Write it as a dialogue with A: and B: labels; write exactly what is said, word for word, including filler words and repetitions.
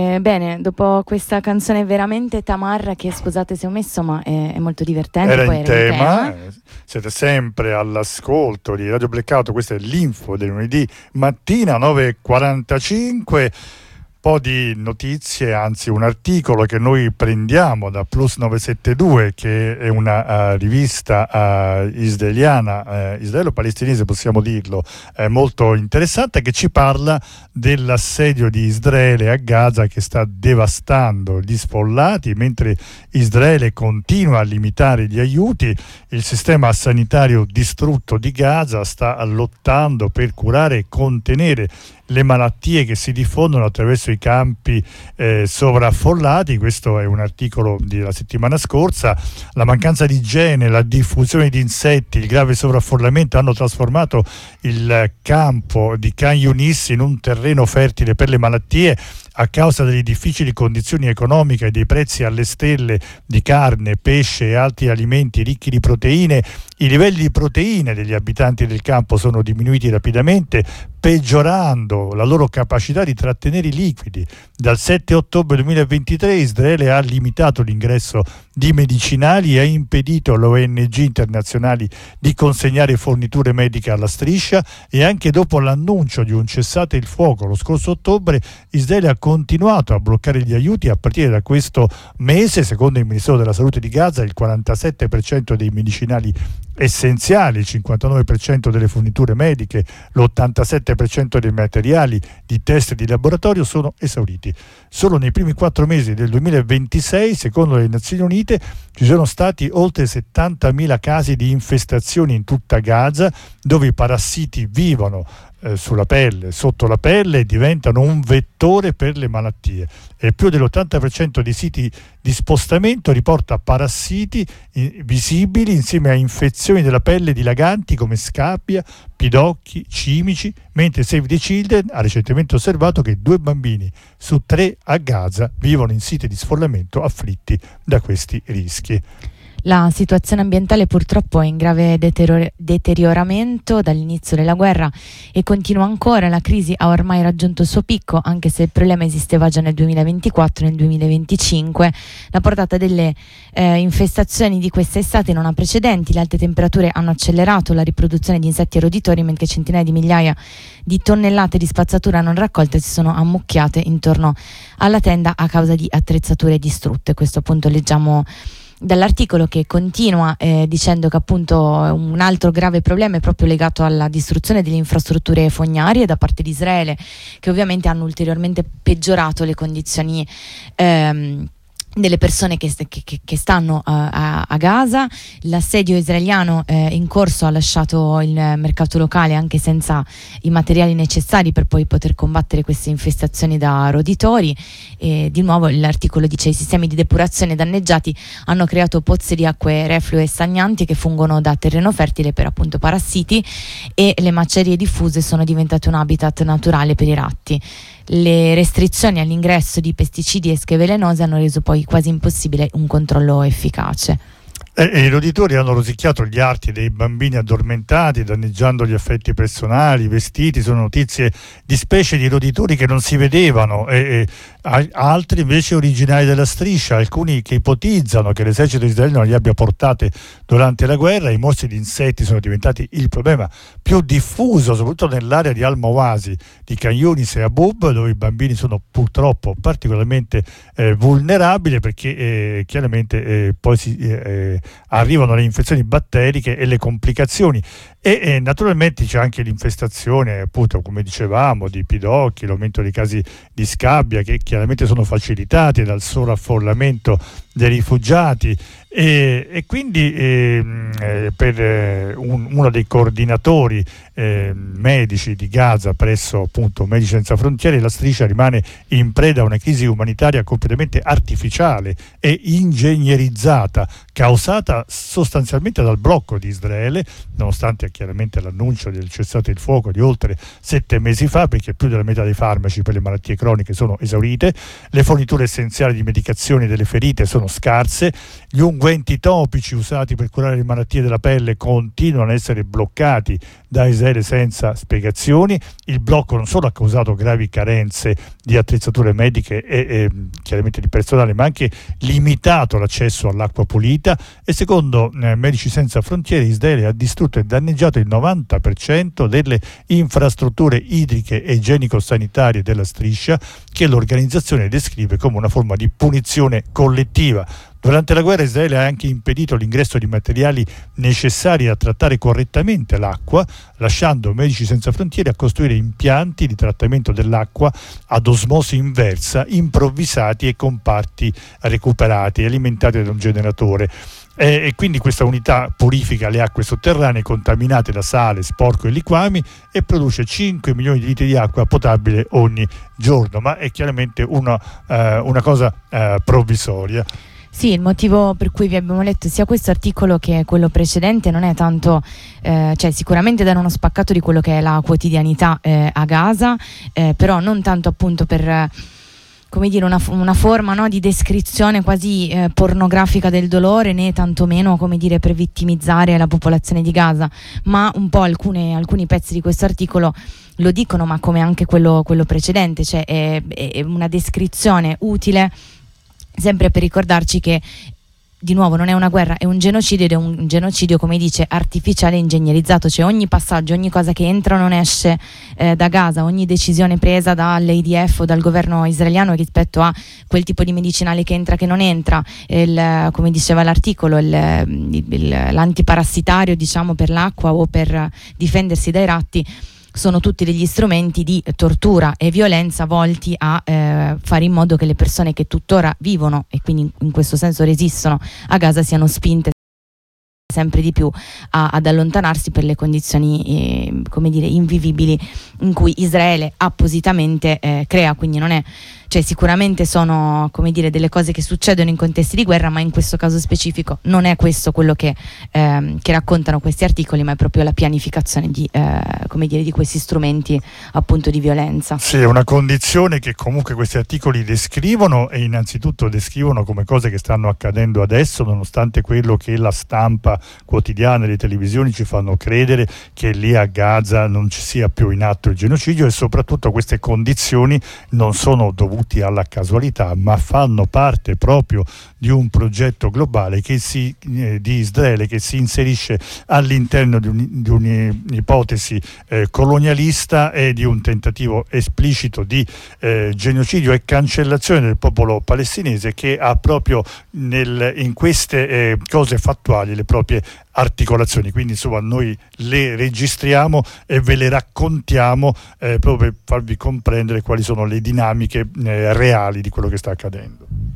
A: Eh, bene, dopo questa canzone veramente tamarra, che scusate se ho messo, ma è, è molto divertente.
B: Era
A: poi
B: in
A: era
B: tema,
A: in tema.
B: eh, siete sempre all'ascolto di Radio Blackout, questa è l'info del lunedì mattina nove e quarantacinque. Un po' di notizie, anzi un articolo che noi prendiamo da Plus novecentosettantadue, che è una uh, rivista uh, israeliana, uh, israelo-palestinese possiamo dirlo, è molto interessante, che ci parla dell'assedio di Israele a Gaza, che sta devastando gli sfollati, mentre Israele continua a limitare gli aiuti. Il sistema sanitario distrutto di Gaza sta lottando per curare e contenere le malattie che si diffondono attraverso i campi eh, sovraffollati. Questo è un articolo della settimana scorsa. La mancanza di igiene, la diffusione di insetti, il grave sovraffollamento hanno trasformato il campo di Khan Yunis in un terreno fertile per le malattie. A causa delle difficili condizioni economiche e dei prezzi alle stelle di carne, pesce e altri alimenti ricchi di proteine, i livelli di proteine degli abitanti del campo sono diminuiti rapidamente, peggiorando la loro capacità di trattenere i liquidi. Dal sette ottobre duemilaventitré Israele ha limitato l'ingresso di medicinali e ha impedito alle O N G internazionali di consegnare forniture mediche alla striscia, e anche dopo l'annuncio di un cessate il fuoco lo scorso ottobre, Israele ha continuato a bloccare gli aiuti. A partire da questo mese, secondo il Ministero della Salute di Gaza, il quarantasette per cento dei medicinali essenziali, il cinquantanove per cento delle forniture mediche, l'ottantasette per cento dei materiali di test di laboratorio sono esauriti. Solo nei primi quattro mesi del duemilaventisei, secondo le Nazioni Unite, ci sono stati oltre settantamila casi di infestazioni in tutta Gaza, dove i parassiti vivono eh, sulla pelle, sotto la pelle, e diventano un vettore per le malattie. E più dell'ottanta per cento dei siti di spostamento riporta parassiti eh, visibili insieme a infezioni della pelle dilaganti come scabbia, pidocchi, cimici, mentre Save the Children ha recentemente osservato che due bambini su tre a Gaza vivono in siti di sfollamento afflitti da questi rischi.
A: La situazione ambientale purtroppo è in grave deterior- deterioramento dall'inizio della guerra e continua ancora. La crisi ha ormai raggiunto il suo picco, anche se il problema esisteva già nel duemilaventiquattro e nel duemilaventicinque. La portata delle eh, infestazioni di quest'estate non ha precedenti. Le alte temperature hanno accelerato la riproduzione di insetti e roditori, mentre centinaia di migliaia di tonnellate di spazzatura non raccolte si sono ammucchiate intorno alla tenda a causa di attrezzature distrutte. Questo appunto leggiamo dall'articolo, che continua eh, dicendo che appunto un altro grave problema è proprio legato alla distruzione delle infrastrutture fognarie da parte di Israele, che ovviamente hanno ulteriormente peggiorato le condizioni ehm, delle persone che, che, che stanno uh, a, a Gaza. L'assedio israeliano eh, in corso ha lasciato il mercato locale anche senza i materiali necessari per poi poter combattere queste infestazioni da roditori. E di nuovo l'articolo dice: i sistemi di depurazione danneggiati hanno creato pozze di acque reflue e stagnanti che fungono da terreno fertile per appunto parassiti, e le macerie diffuse sono diventate un habitat naturale per i ratti. Le restrizioni all'ingresso di pesticidi e esche velenose hanno reso poi quasi impossibile un controllo efficace.
B: E, e i roditori hanno rosicchiato gli arti dei bambini addormentati, danneggiando gli effetti personali, i vestiti. Sono notizie di specie di roditori che non si vedevano, e, e altri invece originari della striscia, alcuni che ipotizzano che l'esercito israeliano li abbia portate durante la guerra. I mostri di insetti sono diventati il problema più diffuso, soprattutto nell'area di Al-Mawasi, di Khan Yunis e Abub, dove i bambini sono purtroppo particolarmente eh, vulnerabili, perché eh, chiaramente eh, poi si eh, arrivano le infezioni batteriche e le complicazioni. E, e naturalmente c'è anche l'infestazione, appunto, come dicevamo, di pidocchi, l'aumento dei casi di scabbia, che chiaramente sono facilitati dal sovraffollamento dei rifugiati. E, e quindi eh, eh, per eh, un, uno dei coordinatori eh, medici di Gaza presso appunto Medici Senza Frontiere, la striscia rimane in preda a una crisi umanitaria completamente artificiale e ingegnerizzata, causata sostanzialmente dal blocco di Israele, nonostante chiaramente l'annuncio del cessate il fuoco di oltre sette mesi fa, perché più della metà dei farmaci per le malattie croniche sono esaurite, le forniture essenziali di medicazioni delle ferite sono sono scarse, gli unguenti topici usati per curare le malattie della pelle continuano a essere bloccati da Israele senza spiegazioni. Il blocco non solo ha causato gravi carenze di attrezzature mediche e, e chiaramente di personale, ma anche limitato l'accesso all'acqua pulita, e secondo eh, Medici Senza Frontiere Israele ha distrutto e danneggiato il novanta per cento delle infrastrutture idriche e igienico-sanitarie della striscia, che l'organizzazione descrive come una forma di punizione collettiva. Durante la guerra Israele ha anche impedito l'ingresso di materiali necessari a trattare correttamente l'acqua, lasciando Medici Senza Frontiere a costruire impianti di trattamento dell'acqua ad osmosi inversa, improvvisati e con parti recuperati, alimentati da un generatore. E, e quindi questa unità purifica le acque sotterranee contaminate da sale, sporco e liquami e produce cinque milioni di litri di acqua potabile ogni giorno, ma è chiaramente una, eh, una cosa eh, provvisoria.
A: Sì, il motivo per cui vi abbiamo letto sia questo articolo che quello precedente non è tanto, eh, cioè sicuramente dare uno spaccato di quello che è la quotidianità eh, a Gaza, eh, però non tanto appunto per, eh, come dire, una, una forma, no, di descrizione quasi eh, pornografica del dolore, né tantomeno, come dire, per vittimizzare la popolazione di Gaza, ma un po' alcune, alcuni pezzi di questo articolo lo dicono, ma come anche quello, quello precedente, cioè è, è una descrizione utile sempre per ricordarci che, di nuovo, non è una guerra, è un genocidio, ed è un genocidio, come dice, artificiale e ingegnerizzato, cioè ogni passaggio, ogni cosa che entra o non esce eh, da Gaza, ogni decisione presa dall'A D F o dal governo israeliano rispetto a quel tipo di medicinale che entra, che non entra, il, come diceva l'articolo, il, il, l'antiparassitario, diciamo, per l'acqua o per difendersi dai ratti, sono tutti degli strumenti di tortura e violenza volti a eh, fare in modo che le persone che tuttora vivono e quindi in, in questo senso resistono a Gaza siano spinte sempre di più a, ad allontanarsi per le condizioni eh, come dire, invivibili in cui Israele appositamente eh, crea. Quindi non è, cioè sicuramente sono, come dire, delle cose che succedono in contesti di guerra, ma in questo caso specifico non è questo quello che, ehm, che raccontano questi articoli, ma è proprio la pianificazione di, eh, come dire, di questi strumenti appunto di violenza.
B: Sì, è una condizione che comunque questi articoli descrivono, e innanzitutto descrivono come cose che stanno accadendo adesso, nonostante quello che la stampa quotidiana e le televisioni ci fanno credere, che lì a Gaza non ci sia più in atto il genocidio, e soprattutto queste condizioni non sono dovute alla casualità, ma fanno parte proprio di un progetto globale che si, eh, di Israele, che si inserisce all'interno di, un, di un'ipotesi eh, colonialista e di un tentativo esplicito di eh, genocidio e cancellazione del popolo palestinese, che ha proprio nel, in queste eh, cose fattuali le proprie articolazioni. Quindi insomma noi le registriamo e ve le raccontiamo eh, proprio per farvi comprendere quali sono le dinamiche eh, reali di quello che sta accadendo.